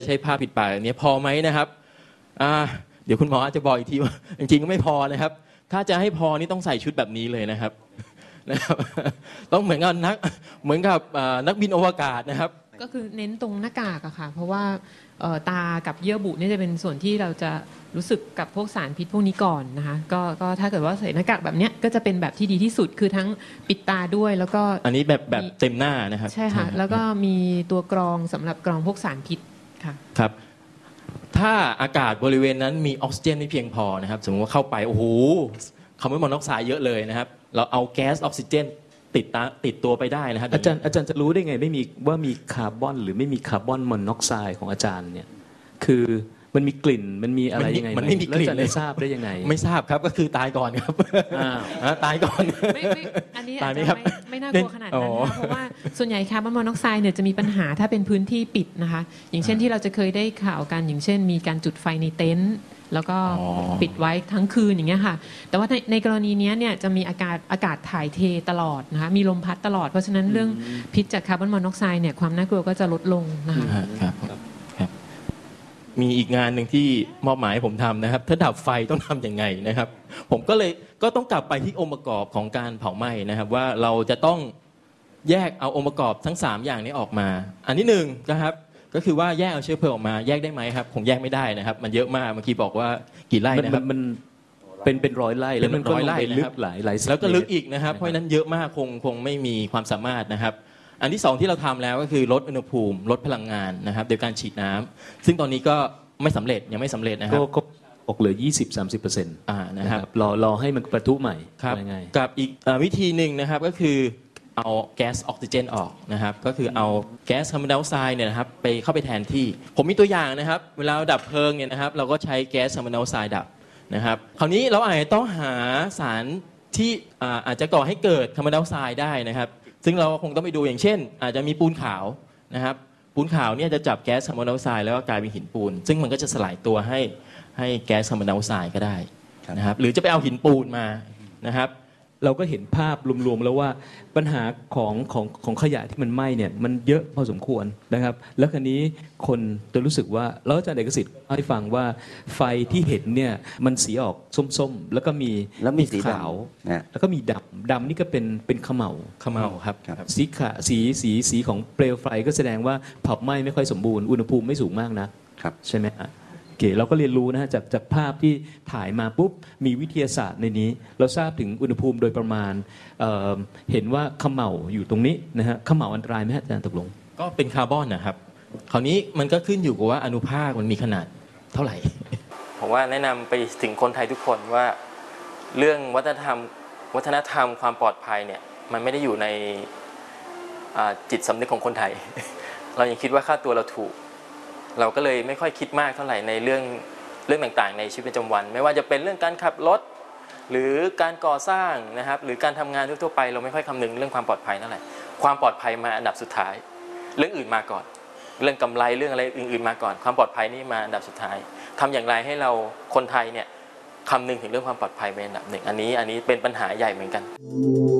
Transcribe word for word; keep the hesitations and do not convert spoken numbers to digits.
ใช้ผ้าปิดปากอย่างนี้พอไหมนะครับอ่าเดี๋ยวคุณหมออาจจะบอกอีกทีว่าจริงๆก็ไม่พอนะครับถ้าจะให้พอนี่ต้องใส่ชุดแบบนี้เลยนะครับนะครับต้องเหมือนกับนักเหมือนกับนักบินอวกาศนะครับก็คือเน้นตรงหน้ากากอะค่ะเพราะว่าตากับเยื่อบุนี่จะเป็นส่วนที่เราจะรู้สึกกับพวกสารพิษพวกนี้ก่อนนะคะก็ก็ถ้าเกิดว่าใส่หน้ากากแบบเนี้ยก็จะเป็นแบบที่ดีที่สุดคือทั้งปิดตาด้วยแล้วก็อันนี้แบบแบบเต็มหน้านะครับใช่ค่ะแล้วก็มีตัวกรองสำหรับกรองพวกสารพิษค่ะครับถ้าอากาศบริเวณนั้นมีออกซิเจนไม่เพียงพอนะครับสมมติว่าเข้าไปโอ้โหคาร์บอนมอนอกไซด์เยอะเลยนะครับเราเอาแก๊สออกซิเจนติดตาติดตัวไปได้นะครับอาจารย์อาจารย์จะรู้ได้ไงไม่มีว่ามีคาร์บอนหรือไม่มีคาร์บอนมอนอกไซด์ของอาจารย์เนี่ยคือมันมีกลิ่นมันมีอะไรยังไงมันไม่มีกลิ่นเลยทราบได้ยังไงไม่ทราบครับก็คือตายก่อนครับตายก่อนไม่ไม่อันนี้อาจจะไม่ไม่น่ากลัวขนาดนั้นนะคะเพราะว่าส่วนใหญ่คาร์บอนมอนอกไซด์เนี่ยจะมีปัญหาถ้าเป็นพื้นที่ปิดนะคะอย่างเช่นที่เราจะเคยได้ข่าวกันอย่างเช่นมีการจุดไฟในเต็นท์แล้วก็ปิดไว้ทั้งคืนอย่างเงี้ยค่ะแต่ว่าในในกรณีนี้เนี่ยจะมีอากาศอากาศถ่ายเทตลอดนะคะมีลมพัดตลอดเพราะฉะนั้นเรื่องพิษจากคาร์บอนมอนอกไซด์เนี่ยความน่ากลัวก็จะลดลงนะคะครับครับมีอีกงานหนึ่งที่มอบหมายให้ผมทำนะครับถ้าดับไฟต้องทำยังไงนะครับผมก็เลยก็ต้องกลับไปที่องค์ประกอบของการเผาไหม้นะครับว่าเราจะต้องแยกเอาองค์ประกอบทั้งสามอย่างนี้ออกมาอันที่หนึ่งนะครับก็คือว่าแยกเอาเชื้อเพลิงออกมาแยกได้ไหมครับคงแยกไม่ได้นะครับมันเยอะมากเมื่อกี้บอกว่ากี่ไร่นะครับมันเป็นเป็นร้อยไร่แล้วมันก็ลึกหลายหลายแล้วก็ลึกอีกนะครับเพราะฉะนั้นเยอะมากคงคงไม่มีความสามารถนะครับอันที่สองที่เราทำแล้วก็คือลดอุณหภูมิลดพลังงานนะครับโดยการฉีดน้ำซึ่งตอนนี้ก็ไม่สำเร็จยังไม่สำเร็จนะครับก็ออกเหลือ ยี่สิบถึงสามสิบเปอร์เซ็นต์อ่านะครับรอรอให้มันประทุใหม่ครับกับอีกวิธีหนึ่งนะครับก็คือเอาแก๊สออกซิเจนออกนะครับก็คือเอาแก๊สคาร์บอนไดออกไซด์เนี่ยนะครับไปเข้าไปแทนที่ผมมีตัวอย่างนะครับเวลาดับเพลิงเนี่ยนะครับเราก็ใช้แก๊สคาร์บอนไดออกไซด์ดับนะครับคราวนี้เราอาจจะต้องหาสารที่อาจจะก่อให้เกิดคาร์บอนไดออกไซด์ได้นะครับซึ่งเราคงต้องไปดูอย่างเช่นอาจจะมีปูนขาวนะครับปูนขาวเนี่ยจะจับแก๊สคาร์บอนไดออกไซด์แล้วก็กลายเป็นหินปูนซึ่งมันก็จะสลายตัวให้ให้แก๊สคาร์บอนไดออกไซด์ก็ได้นะครับหรือจะไปเอาหินปูนมานะครับเราก็เห็นภาพรวมๆแล้วว่าปัญหาของของของขยะที่มันไหม้เนี่ยมันเยอะพอสมควรนะครับแล้วคราวนี้คนจะรู้สึกว่าแล้วอาจารย์เอกสิทธิ์ให้ฟังว่าไฟที่เห็นเนี่ยมันสีออกส้มๆแล้วก็มีแล้วมีสีขาวแล้วก็มีดำดำนี่ก็เป็นเป็นขมเหลาขมเหลาครับสีขาวสีสีสีของเปลวไฟก็แสดงว่าเผาไหม้ไม่ค่อยสมบูรณ์อุณหภูมิไม่สูงมากนะครับใช่ไหมเราก็เรียนรู้นะฮะจากจากภาพที่ถ่ายมาปุ๊บมีวิทยาศาสตร์ในนี้เราทราบถึงอุณหภูมิโดยประมาณ เ, เห็นว่าเขม่าอยู่ตรงนี้นะฮะเขม่าอันตรายไหมอาจารย์ตกลงก็เป็นคาร์บอนนะครับคราวนี้มันก็ขึ้นอยู่กับว่าอนุภาคมันมีขนาดเท่าไหร่ผมว่าแนะนำไปถึงคนไทยทุกคนว่าเรื่องวัฒนธรรมวัฒนธรรมความปลอดภัยเนี่ยมันไม่ได้อยู่ในจิตสำนึกของคนไทยเรายังคิดว่าค่าตัวเราถูกเราก็เลยไม่ค่อยคิดมากเท่าไหร่ในเรื่องเรื่องต่างๆในชีวิตประจำวันไม่ว่าจะเป็นเรื่องการขับรถหรือการก่อสร้างนะครับหรือการทำงานทั่วๆไปเราไม่ค่อยคำนึงเรื่องความปลอดภัยเท่าไหร่ความปลอดภัยมาอันดับสุดท้ายเรื่องอื่นมาก่อนเรื่องกำไรเรื่องอะไรอื่นๆมาก่อนความปลอดภัยนี่มาอันดับสุดท้ายทำอย่างไรให้เราคนไทยเนี่ยคำนึงถึงเรื่องความปลอดภัยเป็นอันดับหนึ่งอันนี้อันนี้เป็นปัญหาใหญ่เหมือนกัน